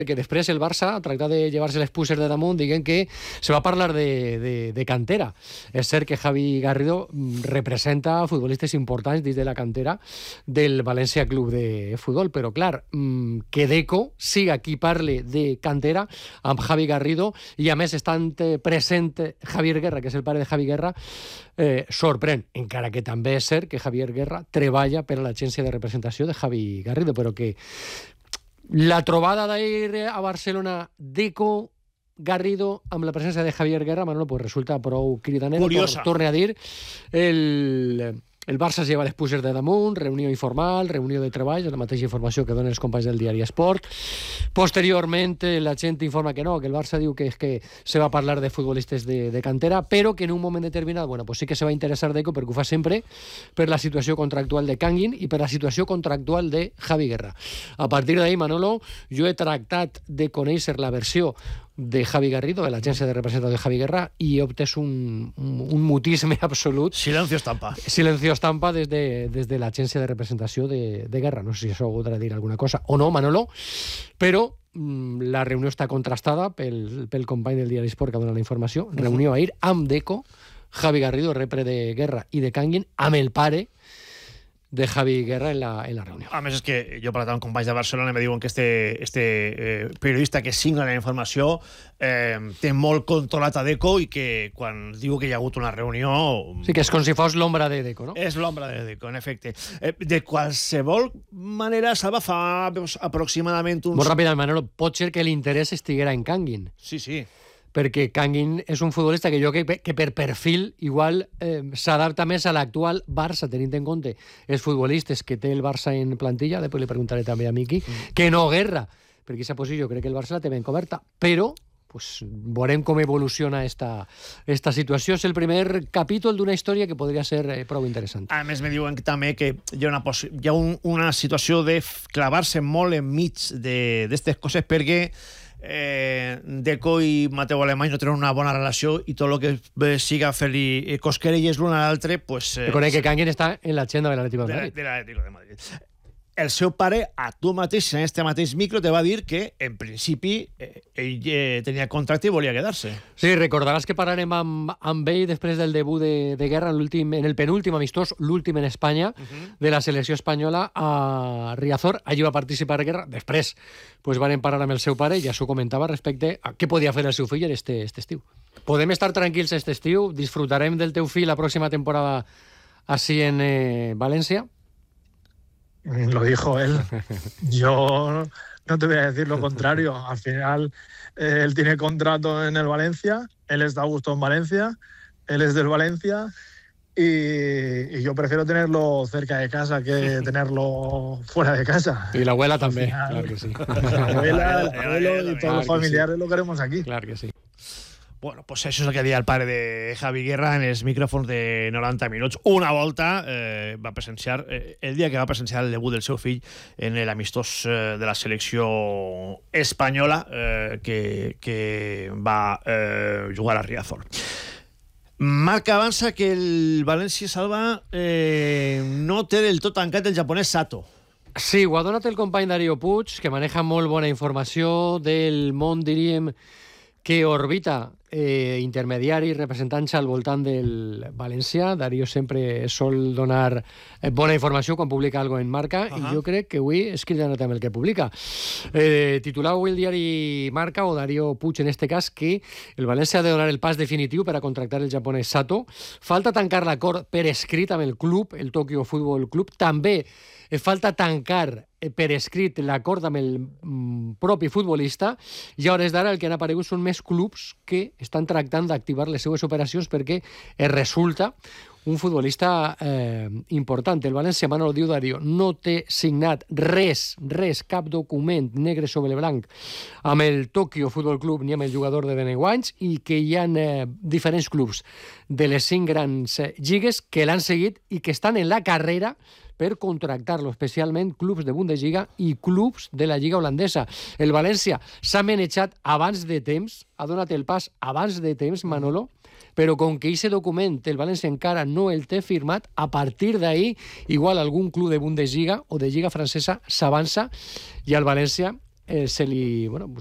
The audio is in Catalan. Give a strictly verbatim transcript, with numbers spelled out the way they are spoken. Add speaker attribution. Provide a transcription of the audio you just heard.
Speaker 1: que després el Barça ha tractat de llevar-se les puces de damunt, diguem que se va parlar de, de, de cantera. És cert que Javi Garrido representa futbolistes importants dins de la cantera del València Club de Futbol, però clar, que Deco siga qui parle de cantera amb Javi Garrido i a més estant present Javier Guerra, que és el pare de Javi Guerra, eh, sorprèn, encara que també és cert que Javier Guerra treballa per a l'agència de representació de Javi Garrido, però que la trobada d'ahir a Barcelona, Deco, Garrido, amb la presència de Javier Guerra, Manolo, pues resulta prou cridanera.
Speaker 2: Curiosa.
Speaker 1: Torne a dir, el, el Barça es lleva les puces de damunt, reunió informal, reunió de treball, la mateixa informació que donen els companys del diari Esport. Posteriorment, la gent informa que no, que el Barça diu que, és que se va parlar de futbolistes de, de cantera, però que en un moment determinat, bueno, pues sí que se va interessar Deco, perquè ho fa sempre, per la situació contractual de Kangin i per la situació contractual de Javi Guerra. A partir d'ahí, Manolo, jo he tractat de conèixer la versió de Javi Garrido, de l'agència de representació de Javi Guerra, i he obtès un, un, un mutisme absolut.
Speaker 2: Silencio estampa.
Speaker 1: Silencio estampa des de, des de l'agència de representació de, de Guerra. No sé si això voldrà dir alguna cosa o no, Manolo, però mm, la reunió està contrastada pel, pel company del diari Esport que ha donat la informació. Reunió ahir amb Deco, Javi Garrido, repre de Guerra i de Kangin, amb el pare de Javi Guerra en la, en la reunió.
Speaker 2: A més, és que jo he parlat amb companys de Barcelona i me diuen que este, este eh, periodista que signa la informació eh, té molt controlat a Deco i que quan diu que hi ha hagut una reunió...
Speaker 1: Sí, que és com si fos l'ombra de Deco, no?
Speaker 2: És l'ombra de Deco, en efecte. Eh, de qualsevol manera, Salva, fa pues, aproximadament uns...
Speaker 1: Molt ràpidament, Manolo, pot ser que l'interès estiguera en Kangin.
Speaker 2: Sí, sí.
Speaker 1: Perquè Kangin és un futbolista que jo que, que per perfil igual eh, s'adapta més a l'actual Barça, tenint en compte els futbolistes que té el Barça en plantilla, després li preguntaré també a Miqui, mm. que no Guerra, perquè aquesta posició crec que el Barça la té ben coberta, però pues, veurem com evoluciona esta, esta situació. És el primer capítol d'una història que podria ser eh, prou interessant.
Speaker 2: A més, me diuen que, també que hi ha una, hi ha un, una situació de clavar-se molt enmig d'aquestes coses perquè Eh, Deco i Mateu Alemany no tenen una bona relació i tot el que siga fer-li cosquerelles l'un a l'altre, pues...
Speaker 1: Eh, Reconec que Kangin està en l'agenda de l'Atlético de Madrid.
Speaker 2: De l'Atlético de Madrid. El seu pare, a tu mateix, en este mateix micro, te va dir que, en principi, eh, ell eh, tenia contracte i volia quedar-se.
Speaker 1: Sí, recordaràs que parlarem amb, amb ell després del debut de, de Guerra en, en el penúltim amistós, l'últim en Espanya, uh-huh. de la selecció espanyola a Riazor. Allí va participar Guerra. Després pues, van parlar amb el seu pare i ja s'ho comentava respecte a què podia fer el seu fill este, este estiu. Podem estar tranquils este estiu, disfrutarem del teu fill la pròxima temporada així en eh, València.
Speaker 3: Lo dijo él. Yo no te voy a decir lo contrario. Al final, eh, él tiene contrato en el Valencia, él está a gusto en Valencia, él es del Valencia y, y yo prefiero tenerlo cerca de casa que tenerlo fuera de casa.
Speaker 1: Y la abuela también,
Speaker 3: final,
Speaker 1: claro que sí.
Speaker 3: La abuela, el abuelo y todos los familiares lo queremos aquí.
Speaker 1: Claro que sí.
Speaker 2: Bueno, pues això és el que deia el pare de Javi Guerra en els micròfons de noranta minuts. Una volta eh, va presenciar, eh, el dia que va presenciar el debut del seu fill en l'amistós eh, de la selecció espanyola eh, que, que va eh, jugar a Riazor. Marca avança que el València Salva eh, no té del tot tancat el japonès Sato.
Speaker 1: Sí, ho ha donat el company Darío Puig, que maneja molt bona informació del món, diríem, que orbita eh, intermediaris, representants al voltant del València. Darío sempre sol donar eh, bona informació quan publica alguna cosa en Marca, uh-huh. i jo crec que avui és cridanat amb el que publica. Eh, titulava avui el diari Marca, o Darío Puig en este cas, que el València ha de donar el pas definitiu per a contractar el japonès Sato. Falta tancar l'acord per escrit amb el club, el Tokyo Football Club. També falta tancar per escrit l'acord amb el mm, propi futbolista, i a hores d'ara el que han aparegut són més clubs que estan tractant d'activar les seues operacions perquè es resulta un futbolista eh, important. El València, Manolo, diu Darío, no té signat res, res, cap document negre sobre blanc amb el Tokyo Football Club ni amb el jugador de dinou anys, i que hi ha eh, diferents clubs de les cinc grans eh, lligues que l'han seguit i que estan en la carrera per contractar-lo, especialment clubs de Bundesliga i clubs de la Lliga holandesa. El València s'ha manejat abans de temps, ha donat el pas abans de temps, Manolo, però com que aquest document el València encara no el té firmat, a partir d'ahir, igual algun club de Bundesliga o de Lliga francesa s'avança i el València eh, se li, bueno,